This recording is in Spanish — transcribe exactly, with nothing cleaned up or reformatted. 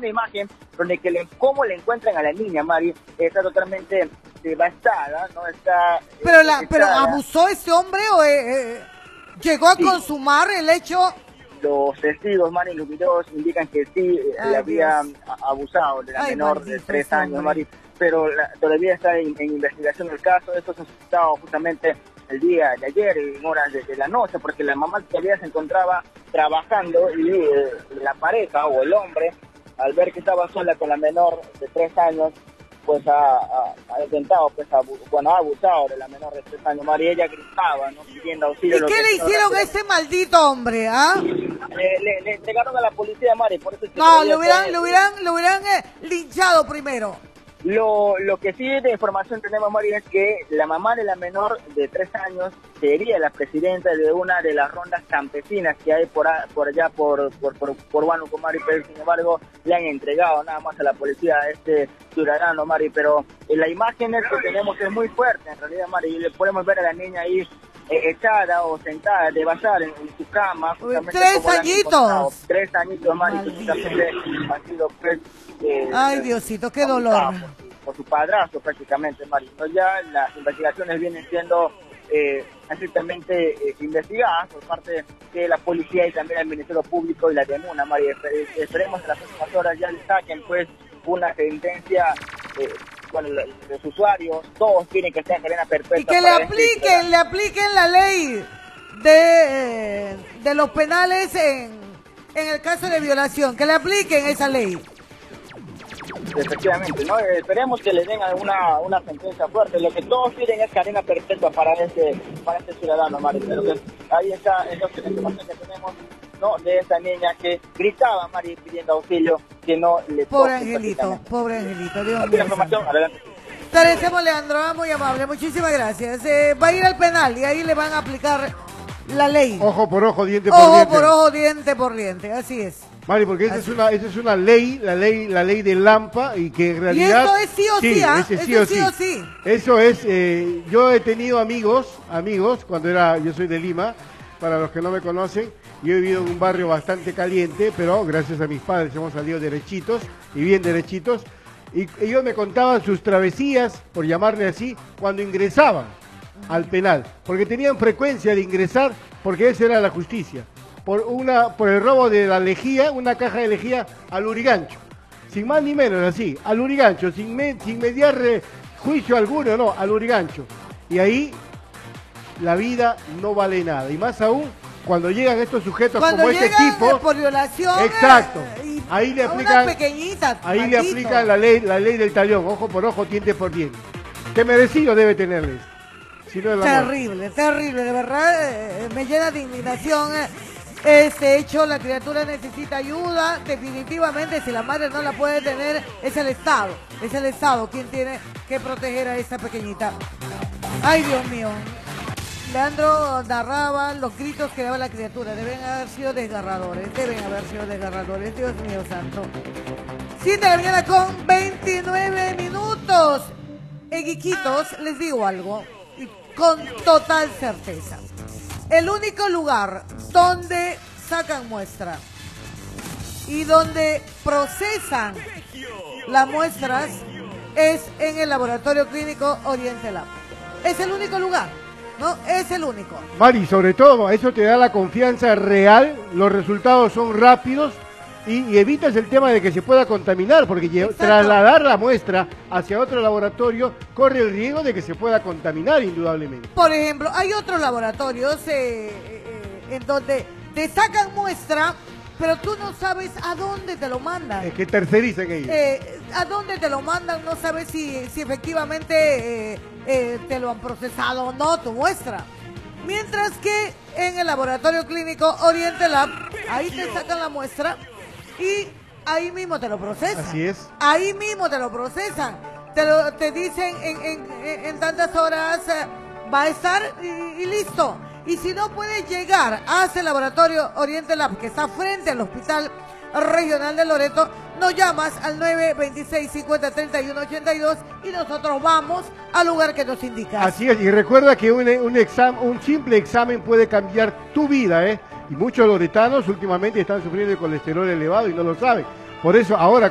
una imagen donde que le, cómo le encuentran a la niña, Mari, está totalmente devastada, ¿no? Está... Pero, la, está, pero ¿abusó ese hombre o eh, eh, llegó a sí. consumar el hecho? Los testigos, Mari, los videos indican que sí, Ay, le había Dios. abusado de la Ay, menor de tres años, hombre. Mari, pero la, todavía está en, en investigación el caso. Esto se ha suscitado justamente el día de ayer, en horas de, de la noche, porque la mamá todavía se encontraba trabajando y eh, la pareja o el hombre, al ver que estaba sola con la menor de tres años, pues ha, ha, ha intentado, pues ha, bueno, ha abusado de la menor de tres años. María, ella gritaba, ¿no? Pidiendo auxilio. ¿Y qué le hicieron a ese maldito hombre, ah? Le, le, le entregaron a la policía, Mari, por eso... No, lo hubieran, lo hubieran, lo hubieran eh, linchado primero. Lo, lo que sí de información tenemos, María, es que la mamá de la menor de tres años sería la presidenta de una de las rondas campesinas que hay por, a, por allá, por, por, por, por Huánuco, Mari, pero sin embargo le han entregado nada más a la policía a este ciudadano, Mari, pero en la imagen que tenemos es muy fuerte, en realidad, Mari, y le podemos ver a la niña ahí eh, echada o sentada de bazar en, en su cama. ¡Tres añitos! Tres añitos, Mari, que justamente han sido pues, Eh, Ay, Diosito, qué dolor. Por su, por su padrastro prácticamente, Mari. Entonces ya las investigaciones vienen siendo eh, estrictamente eh, investigadas por parte de la policía y también el Ministerio Público y la DEMUNA, Mari. Esperemos que en las próximas horas ya le saquen pues una sentencia, eh, bueno, los usuarios, todos tienen que estar en cadena perpetua. Y que le apliquen, este, le apliquen la ley de, de los penales en, en el caso de violación, que le apliquen esa ley. Efectivamente, ¿no? Esperemos que le den una, una sentencia fuerte. Lo que todos piden es cadena perpetua para este, para este ciudadano, Mari. Pero que ahí está la información que tenemos, ¿no? De esa niña que gritaba, Mari, pidiendo auxilio, que no le Pobre angelito, pobre angelito, Dios mío. Información, adelante. Te agradecemos, Leandro, muy amable, muchísimas gracias. Eh, va a ir al penal y ahí le van a aplicar la ley. Ojo por ojo, diente por ojo diente. Ojo por ojo, diente por diente, así es. Mari, porque esa es una, esa es una ley, la ley, la ley de Lampa, y que en realidad... Y eso es sí o sí, sí ¿ah? Ese sí, eso o sí. sí o sí. Eso es, eh, yo he tenido amigos, amigos, cuando era, yo soy de Lima, para los que no me conocen, yo he vivido en un barrio bastante caliente, pero gracias a mis padres hemos salido derechitos, y bien derechitos, y ellos me contaban sus travesías, por llamarle así, cuando ingresaban al penal, porque tenían frecuencia de ingresar, porque esa era la justicia. Por una por el robo de la lejía, una caja de lejía al Lurigancho. Sin más ni menos, así, al Lurigancho, sin, me, sin mediar eh, juicio alguno, no, al Lurigancho. Y ahí la vida no vale nada. Y más aún, cuando llegan estos sujetos cuando como este tipo... por violación... Exacto. Eh, ahí le aplican, pequeñita, ahí maldito. le aplican la ley, la ley del talión, ojo por ojo, diente por diente. ¿Qué merecido debe tenerles? Si no es la terrible, muerte. terrible, de verdad, eh, me llena de indignación. Eh. Este hecho, la criatura necesita ayuda, definitivamente, si la madre no la puede tener, es el Estado, es el Estado quien tiene que proteger a esta pequeñita. Ay, Dios mío, Leandro narraba los gritos que daba la criatura, deben haber sido desgarradores, deben haber sido desgarradores, Dios mío santo. siete de la mañana con veintinueve minutos, en Iquitos, les digo algo, y con total certeza. El único lugar donde sacan muestra y donde procesan las muestras es en el Laboratorio Clínico Oriente Lab. Es el único lugar, ¿no? Es el único. Mari, sobre todo, eso te da la confianza real, los resultados son rápidos y, y evitas el tema de que se pueda contaminar, porque Exacto. trasladar la muestra hacia otro laboratorio corre el riesgo de que se pueda contaminar indudablemente. Por ejemplo, hay otros laboratorios eh, eh, en donde te sacan muestra, pero tú no sabes a dónde te lo mandan. Es que tercerizan ellos. Eh, a dónde te lo mandan, no sabes si, si efectivamente eh, eh, te lo han procesado o no, tu muestra. Mientras que en el Laboratorio Clínico Oriente Lab, ahí te sacan la muestra y ahí mismo te lo procesan. Así es. Ahí mismo te lo procesan. Te, lo, te dicen en, en, en tantas horas eh, va a estar y, y listo. Y si no puedes llegar hacia el Laboratorio Oriente Lab, que está frente al Hospital Regional de Loreto, nos llamas al nueve dos seis, cincuenta, treinta y uno, ochenta y dos y nosotros vamos al lugar que nos indica. Así es, y recuerda que un, un, exam, un simple examen puede cambiar tu vida, ¿eh? Y muchos loretanos últimamente están sufriendo de colesterol elevado y no lo saben. Por eso ahora